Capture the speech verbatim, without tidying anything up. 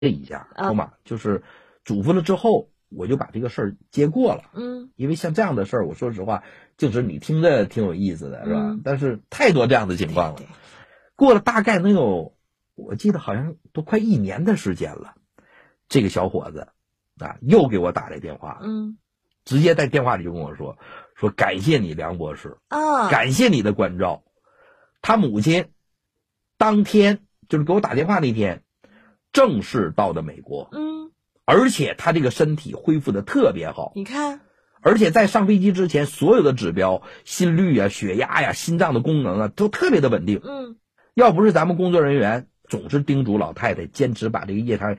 一下，说嘛，就是嘱咐了之后，我就把这个事儿接过了。 嗯， 因为像这样的事儿，我说实话，就是你听着挺有意思的，是吧？ 嗯、 但是太多这样的情况了。 对对， 过了大概能有，我记得好像都快一年的时间了，这个小伙子啊又给我打来电话， 嗯， 直接在电话里就跟我说，说感谢你梁博士啊， 感谢你的关照。他母亲当天就是给我打电话那天，正式到的美国， 嗯， 而且他这个身体恢复的特别好， 你看， 而且在上飞机之前，所有的指标，心率啊、血压呀、心脏的功能啊，都特别的稳定。 嗯， 要不是咱们工作人员总是叮嘱老太太坚持把这个夜肠